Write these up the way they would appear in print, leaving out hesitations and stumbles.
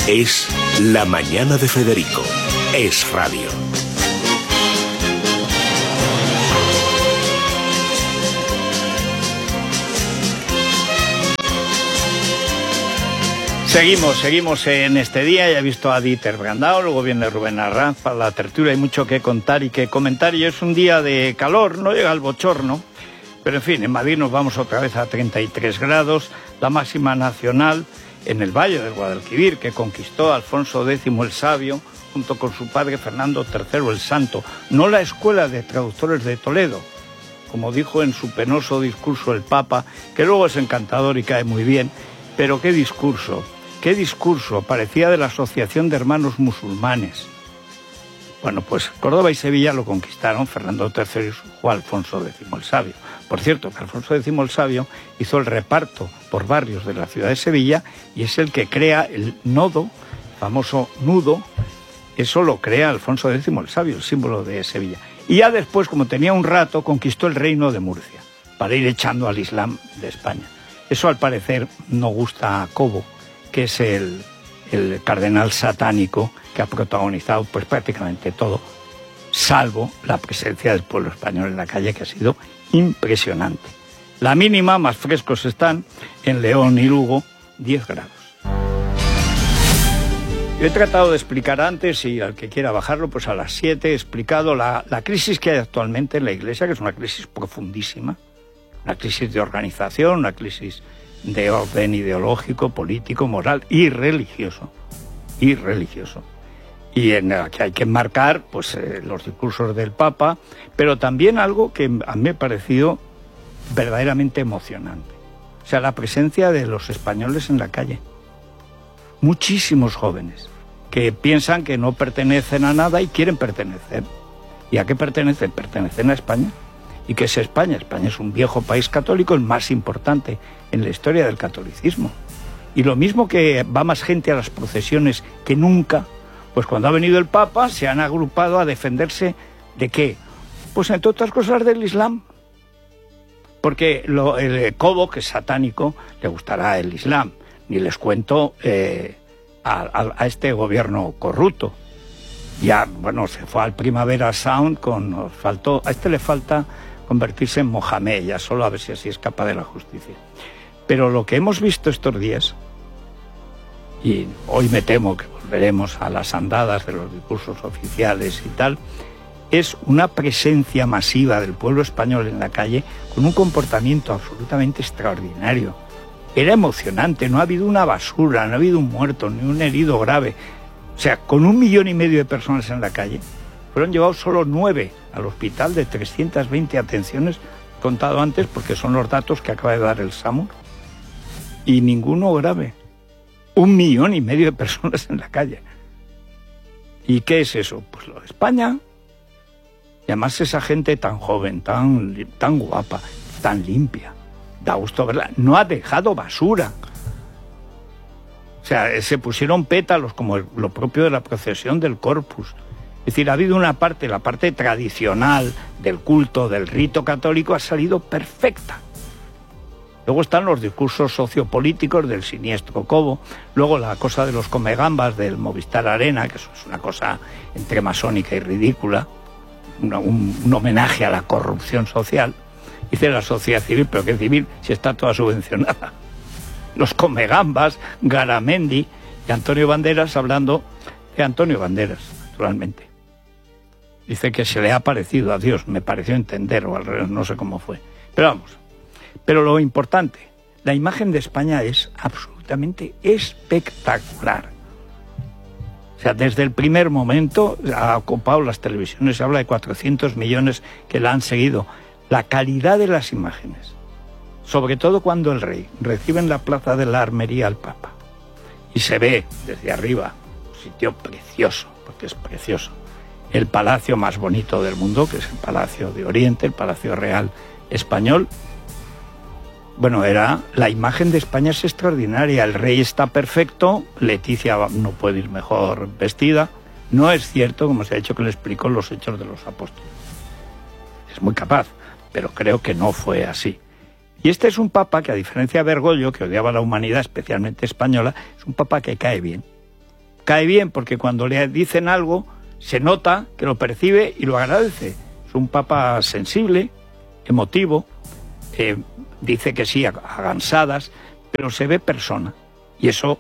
Es La Mañana de Federico. Es radio. Seguimos en este día. Ya he visto a Dieter Brandao, luego viene Rubén Arranz para la tertulia. Hay mucho que contar y que comentar. Y es un día de calor, no llega el bochorno. Pero en fin, en Madrid nos vamos otra vez a 33 grados. La máxima nacional en el Valle del Guadalquivir, que conquistó Alfonso X el Sabio, junto con su padre Fernando III el Santo. No la Escuela de Traductores de Toledo, como dijo en su penoso discurso el Papa, que luego es encantador y cae muy bien. Pero qué discurso, parecía de la Asociación de Hermanos Musulmanes. Bueno, pues Córdoba y Sevilla lo conquistaron Fernando III y su hijo Alfonso X el Sabio. Por cierto, que Alfonso X el Sabio hizo el reparto por barrios de la ciudad de Sevilla y es el que crea el nodo, famoso nudo. Eso lo crea Alfonso X el Sabio, el símbolo de Sevilla. Y ya después, como tenía un rato, conquistó el reino de Murcia para ir echando al Islam de España. Eso al parecer no gusta a Cobo, que es el cardenal satánico que ha protagonizado pues prácticamente todo, salvo la presencia del pueblo español en la calle, que ha sido impresionante. La mínima, más frescos están, en León y Lugo, 10 grados. Yo he tratado de explicar antes, y al que quiera bajarlo, pues a las 7 he explicado la crisis que hay actualmente en la Iglesia, que es una crisis profundísima, una crisis de organización, una crisis de orden ideológico, político, moral y religioso. Y en la que hay que enmarcar pues, los discursos del Papa, pero también algo que a mí me ha parecido verdaderamente emocionante. O sea, la presencia de los españoles en la calle. Muchísimos jóvenes que piensan que no pertenecen a nada y quieren pertenecer. ¿Y a qué pertenecen? Pertenecen a España. ¿Y qué es España? España es un viejo país católico, el más importante en la historia del catolicismo. Y lo mismo que va más gente a las procesiones que nunca, pues cuando ha venido el Papa se han agrupado a defenderse ¿de qué? Pues entre otras cosas del Islam. Porque el Cobo, que es satánico, le gustará el Islam. Ni les cuento a este gobierno corrupto. Ya, bueno, se fue al Primavera Sound a este le falta convertirse en Mohamed, ya solo a ver si así escapa de la justicia. Pero lo que hemos visto estos días, y hoy me temo que volveremos a las andadas de los discursos oficiales y tal, es una presencia masiva del pueblo español en la calle con un comportamiento absolutamente extraordinario. Era emocionante, no ha habido una basura, no ha habido un muerto, ni un herido grave. O sea, con 1,5 millones de personas en la calle, fueron llevados solo 9 al hospital de 320 atenciones, contado antes porque son los datos que acaba de dar el SAMUR, y ninguno grave. 1,5 millones de personas en la calle. ¿Y qué es eso? Pues lo de España. Y además esa gente tan joven, tan guapa, tan limpia. Da gusto verla. No ha dejado basura. O sea, se pusieron pétalos como lo propio de la procesión del Corpus. Es decir, ha habido una parte, la parte tradicional del culto, del rito católico, ha salido perfecta. Luego están los discursos sociopolíticos del siniestro Cobo, luego la cosa de los comegambas del Movistar Arena, que eso es una cosa entre masónica y ridícula, un homenaje a la corrupción social. Dice la sociedad civil, pero ¿qué civil si está toda subvencionada? Los comegambas, Garamendi y Antonio Banderas, hablando de Antonio Banderas, naturalmente. Dice que se le ha parecido a Dios, me pareció entender, o al revés, no sé cómo fue. Pero vamos, pero lo importante, la imagen de España es absolutamente espectacular. O sea, desde el primer momento ha ocupado las televisiones, se habla de 400 millones que la han seguido. La calidad de las imágenes, sobre todo cuando el rey recibe en la plaza de la Armería al Papa y se ve desde arriba, un sitio precioso, porque es precioso, el palacio más bonito del mundo, que es el Palacio de Oriente, el Palacio Real Español. Bueno, la imagen de España es extraordinaria, el rey está perfecto, Leticia no puede ir mejor vestida. No es cierto, como se ha dicho, que le explicó los Hechos de los Apóstoles. Es muy capaz, pero creo que no fue así. Y este es un papa que, a diferencia de Bergoglio, que odiaba a la humanidad, especialmente española, es un papa que cae bien. cae bien porque cuando le dicen algo se nota que lo percibe y lo agradece. Es un papa sensible, emotivo, dice que sí a gansadas, pero se ve persona. Y eso,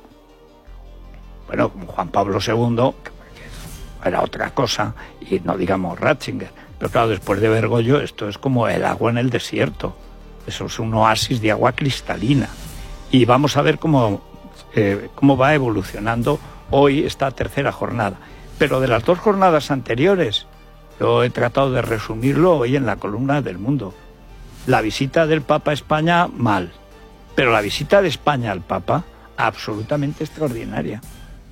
bueno, como Juan Pablo II, que era otra cosa, y no digamos Ratzinger, pero claro, después de Bergoglio esto es como el agua en el desierto. Eso es un oasis de agua cristalina. Y vamos a ver cómo va evolucionando hoy esta tercera jornada. Pero de las 2 jornadas anteriores, yo he tratado de resumirlo hoy en la columna del Mundo. La visita del Papa a España, mal. Pero la visita de España al Papa, absolutamente extraordinaria.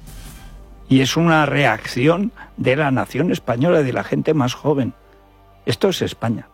Y es una reacción de la nación española, de la gente más joven. Esto es España.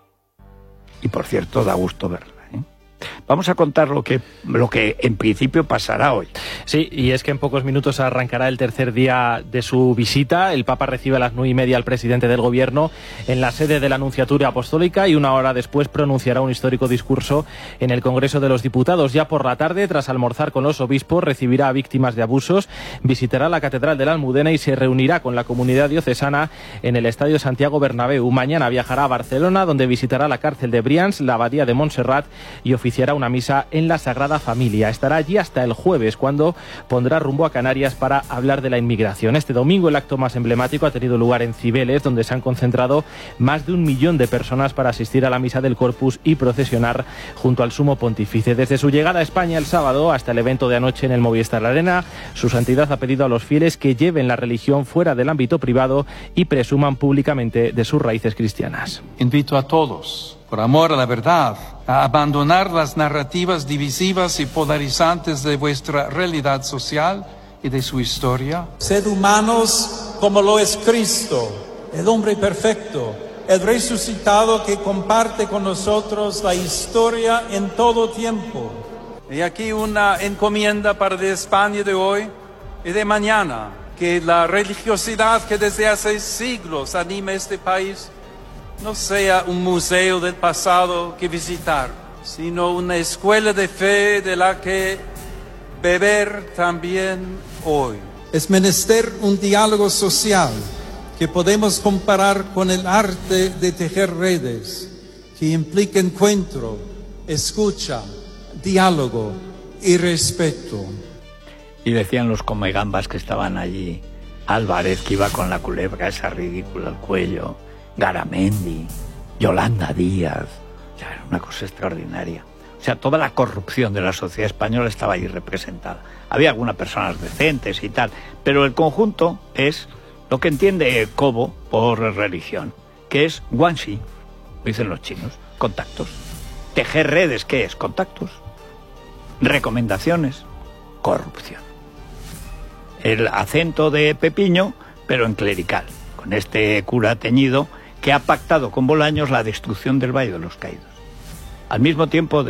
Y por cierto, da gusto verla. Vamos a contar lo que en principio pasará hoy. Sí, y es que en pocos minutos arrancará el tercer día de su visita. El Papa recibe a las 9:30 al presidente del Gobierno en la sede de la Nunciatura Apostólica y 1 hora después pronunciará un histórico discurso en el Congreso de los Diputados. Ya por la tarde, tras almorzar con los obispos, recibirá a víctimas de abusos, visitará la Catedral de la Almudena y se reunirá con la comunidad diocesana en el Estadio Santiago Bernabéu. Mañana viajará a Barcelona, donde visitará la cárcel de Brians, la Abadía de Montserrat y oficiará una misa en la Sagrada Familia. Estará allí hasta el jueves, cuando pondrá rumbo a Canarias para hablar de la inmigración. Este domingo el acto más emblemático ha tenido lugar en Cibeles, donde se han concentrado más de 1 millón de personas para asistir a la misa del Corpus y procesionar junto al Sumo Pontífice. Desde su llegada a España el sábado hasta el evento de anoche en el Movistar Arena, su santidad ha pedido a los fieles que lleven la religión fuera del ámbito privado y presuman públicamente de sus raíces cristianas. Invito a todos, por amor a la verdad, a abandonar las narrativas divisivas y polarizantes de vuestra realidad social y de su historia. Sed humanos como lo es Cristo, el hombre perfecto, el resucitado que comparte con nosotros la historia en todo tiempo. Y aquí una encomienda para de España de hoy y de mañana, que la religiosidad que desde hace siglos anima este país no sea un museo del pasado que visitar, sino una escuela de fe de la que beber también hoy. Es menester un diálogo social que podemos comparar con el arte de tejer redes, que implica encuentro, escucha, diálogo y respeto. Y decían los comegambas que estaban allí, Álvarez, que iba con la culebra esa ridícula al cuello, Garamendi, Yolanda Díaz, o sea, era una cosa extraordinaria. O sea, toda la corrupción de la sociedad española estaba ahí representada. Había algunas personas decentes y tal, pero el conjunto es lo que entiende Cobo por religión, que es guanxi, lo dicen los chinos, contactos. Tejer redes, ¿qué es? Contactos. Recomendaciones, corrupción. El acento de Pepiño, pero en clerical, con este cura teñido que ha pactado con Bolaños la destrucción del Valle de los Caídos. Al mismo tiempo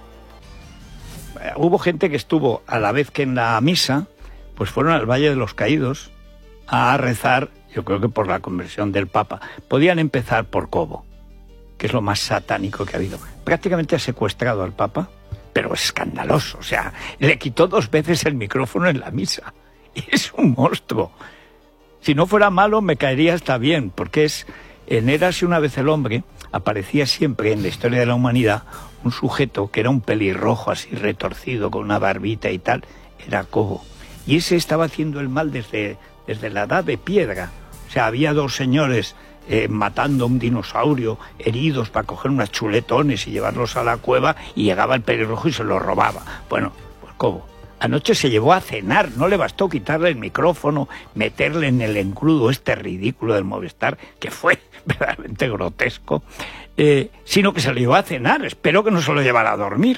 hubo gente que estuvo a la vez que en la misa, pues fueron al Valle de los Caídos a rezar, yo creo que por la conversión del Papa. Podían empezar por Cobo, que es lo más satánico que ha habido. Prácticamente ha secuestrado al Papa, pero escandaloso. O sea, le quitó 2 veces el micrófono en la misa. Y es un monstruo. Si no fuera malo, me caería hasta bien, porque en Érase una vez el hombre, aparecía siempre en la historia de la humanidad un sujeto que era un pelirrojo así retorcido, con una barbita y tal, era Cobo. Y ese estaba haciendo el mal desde la edad de piedra. O sea, había 2 señores matando a un dinosaurio, heridos, para coger unos chuletones y llevarlos a la cueva, y llegaba el pelirrojo y se los robaba. Bueno, pues Cobo. Anoche se llevó a cenar, no le bastó quitarle el micrófono, meterle en el engrudo este ridículo del Movistar, que fue verdaderamente grotesco, sino que se lo llevó a cenar. Espero que no se lo llevara a dormir.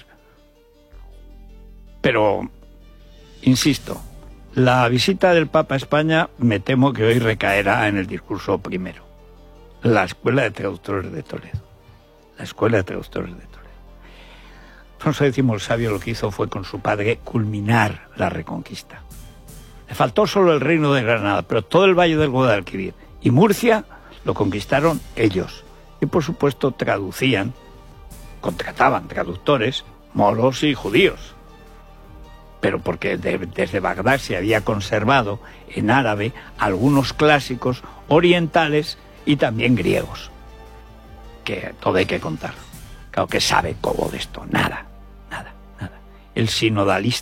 Pero, insisto, la visita del Papa a España me temo que hoy recaerá en el discurso primero. La Escuela de Traductores de Toledo. La Escuela de Traductores de Toledo. Alfonso X el Sabio lo que hizo fue con su padre culminar la Reconquista. Le faltó solo el reino de Granada, pero todo el Valle del Guadalquivir y Murcia lo conquistaron ellos. Y por supuesto contrataban traductores moros y judíos. pero porque desde Bagdad se había conservado en árabe algunos clásicos orientales y también griegos, que todo hay que contarlo. Claro, que sabe Cobo de esto, nada. El sinodalista